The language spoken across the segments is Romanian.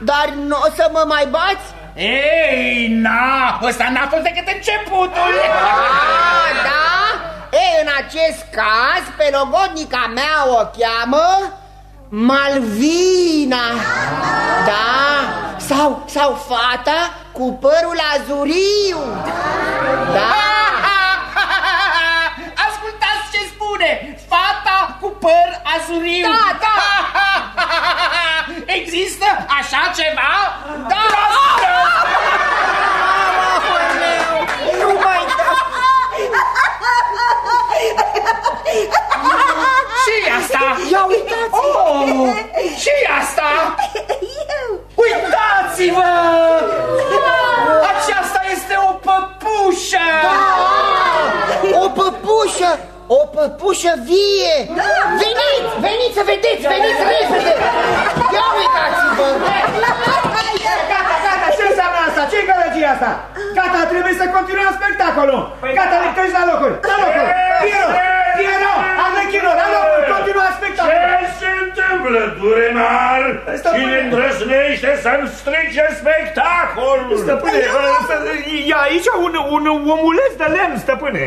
dar nu o să mă mai bați? Ei, na, ăsta n-a fost decât începutul. Da? Ei, în acest caz, pe logodnica mea o cheamă Malvina. Da? Sau fata cu părul azuriu. Da? Ascultați ce spune, fata cu păr azuriu. Da. Există așa ceva? Da. Nu mai da. Și asta? Ia uitați! Și asta? Uitați-vă! Aceasta este o păpușă! Da! O păpușă! O păpușă vie! Veniți să vedeți! Veniți repede! Ia uitați-vă! Gata, ce înseamnă asta? Ce-i gălăgie asta? Gata, trebuie să continuăm spectacolul! Gata, lectări la locuri! La locuri! Piero! Arlecchino, la locuri! Continuăm spectacolul! Ce se întâmplă, Durenar? Cine îndrăznește să-mi strice spectacolul? Stăpâne, e aici un omuleț de lemn, stăpâne!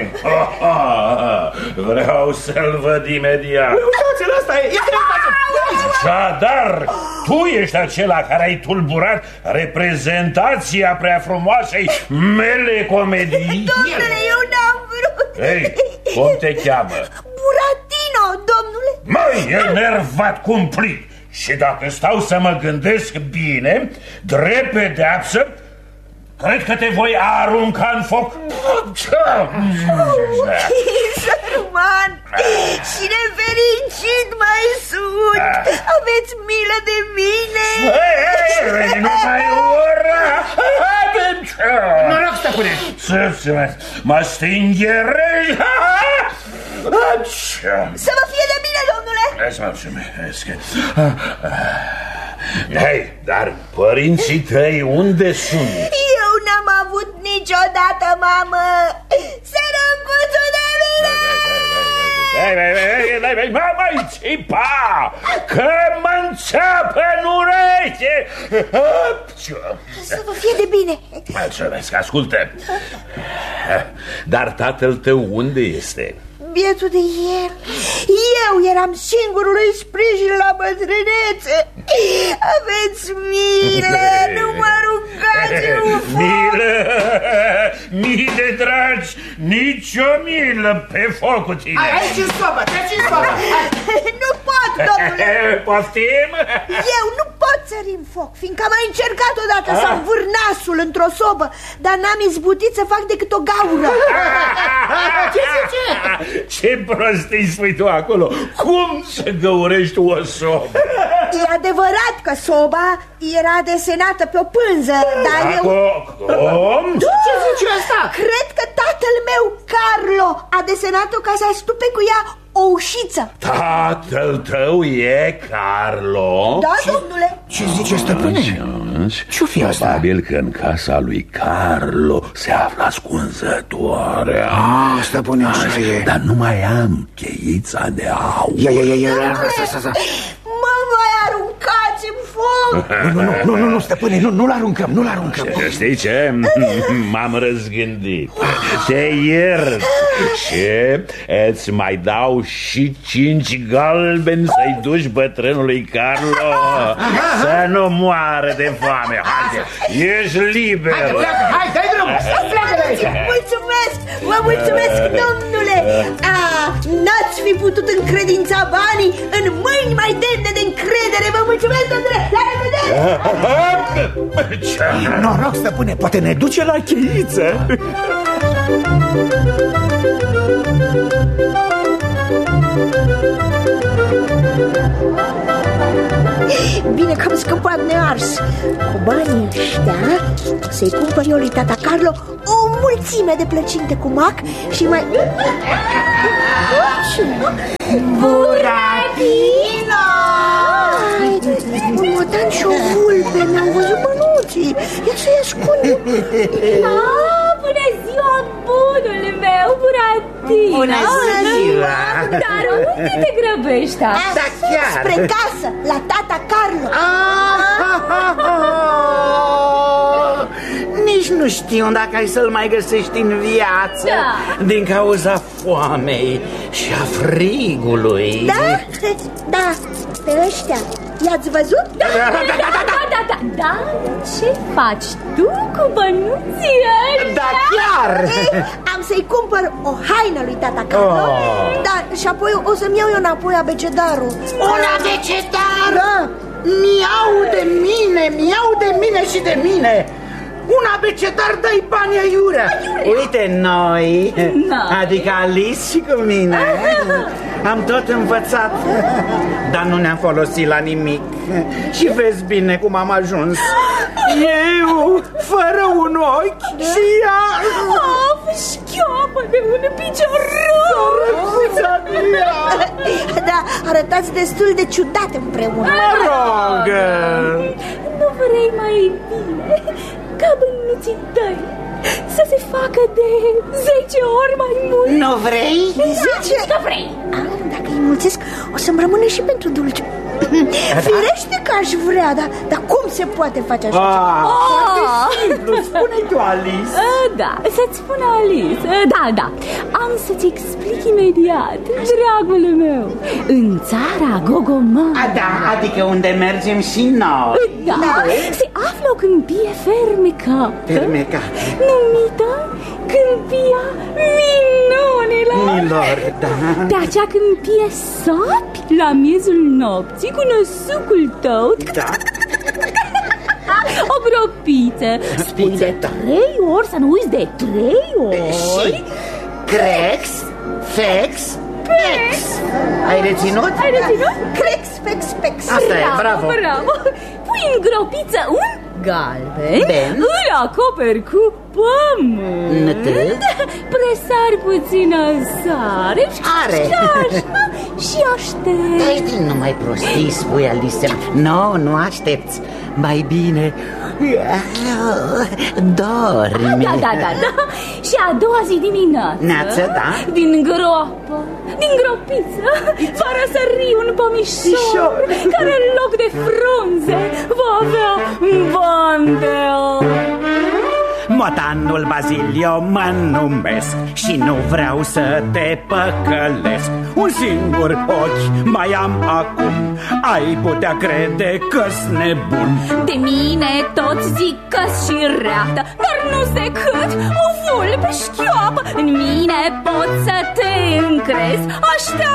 Vreau să-l văd imediat. Uitați-l, ăsta e Așadar, tu ești acela care ai tulburat reprezentația prea frumoasei mele comedii? Domnule, eu n-am vrut. Ei, cum te cheamă? Buratino, domnule. Măi, enervat cumplit. Și dacă stau să mă gândesc bine, drept pedeapsă, cred că te voi arunca în foc. Sărman și nefericit mai sunt. Aveți milă de mine. Nu mai ura. Noroc, stăpâne. Mă stingherești. Să vă fie de bine, domnule. Să mulțumesc. Hei, dar părinții tăi unde sunt? Eu n-am avut niciodată mamă. Sărăcuțul de mine. Mai țipa, că mă înțeapă în ureche. Să vă fie de bine. Mulțumesc, ascultă. Dar tatăl tău unde este? Bietul de el. Eu eram singurului sprijin la bătrânețe. Aveți milă, nu mă aruncați în foc. Milă, mile dragi, nicio milă pe foc cu tine. Aici în sobă, treci în sobă. Nu pot, domnule. Poftim? Eu nu pot sări în foc, fiindcă am mai încercat odată să învâr nasul într-o sobă, dar n-am izbutit să fac decât o gaură. Ce zice? Ce prostii spui tu acolo? Cum să găurești o sobă? E adevărat că soba era desenată pe o pânză, dar eu... Cum? Ce zice asta? Cred că tatăl meu, Carlo, a desenat-o ca să astupe cu ea o ușiță. Tatăl tău e Carlo? Da, domnule. Ce zice, stăpâne? Ce-o fi asta? Probabil că în casa lui Carlo se află ascunzătoarea. Stăpâne, așa e. Dar nu mai am cheița de aur. Ia, Mă mai aruncați în foc. Nu, stăpâne, nu-l aruncăm. Știi ce? M-am răzgândit. Te iert și îți mai dau și 5 galbeni să-i duci bătrânului Carlo să nu moară de foame. Haide, ești liber. Hai, dai drumul, pleacă de aici. Vă mulțumesc, domnule. N-ați fi putut încredința banii în mâini mai demne de încredere. Vă mulțumesc, domnule. La revedere. Noroc, stăpâne, poate ne duce la cheiță. Bine că am scăpat nears. Cu banii ăștia să-i cumpăr eu lui tata Carlo o mulțime de plăcinte cu mac și mai... Buratino! Un motan și o vulpe mi-au văzut mănuții. Ia să-i ascund. Bună ziua, bunul meu, Buratino. Bună ziua. Dar unde te grăbești? Da, chiar. Spre casă, la tata Carlo. nu știu dacă ai să-l mai găsești în viață. Da. Din cauza foamei și a frigului. Da? Da, pe ăștia i-ați văzut? Da. Dar ce faci tu cu bănuții ăștia? Da, chiar! Am să-i cumpăr o haină lui tata Carlo. Da, și apoi o să-mi iau eu înapoi abecedarul. Un abecedar? Da. Mi-au de mine și de mine. Un abecedar, dai bani aiurea. Uite noi, adică Alice și cu mine, am tot învățat, dar nu ne-am folosit la nimic. Și vezi bine cum am ajuns. Eu, fără un ochi și ea Șchioapă de un picior rău. Da, arătați destul de ciudat împreună. mă rog. Nu vrei mai bine ca bănuții tăi să se facă de 10 ori mai mult? Nu vrei? 10? Că vrei. Dacă îi mulțesc, o să-mi rămână și pentru dulce. Firește că aș vrea, dar cum se poate face așa ceva? Foarte simplu, spune tu, Alice. Da, să-ți spun Alice. Da, am să-ți explic imediat, dragul meu. În țara Gogomar, Da, adică unde mergem și noi. da, se află o câmpie fermecată, Fermecată. numită Câmpia Minunilor, da. De acea câmpie sapi la miezul nopții cu năsucul tău, Da. o gropiță. Spui de 3 ori, să nu uiți de 3 ori. Și Crex, Fex, Pex. Ai reținut? Ai reținut? Crex, pex, pex. Asta e, bravo. Pui în gropiță un galben, Ben. îl acoperi cu pământ, presari puțină sare Are. și aștept. Deci nu mai prostii, spui Alice. Nu aștepți. Mai bine dormi. Da. Și a doua zi dimineață, Neață, da. din groapă, din gropiță, va răsări un pomișor care în loc de frunze va avea bani de aur. Motanul Bazilio mă numesc și nu vreau să te păcălesc. Un singur ochi mai am acum, ai putea crede că-s nebun. De mine toți zic că-s și reată, dar nu-s decât o vulpe șchioapă. În mine poți să te încrezi, așteaptă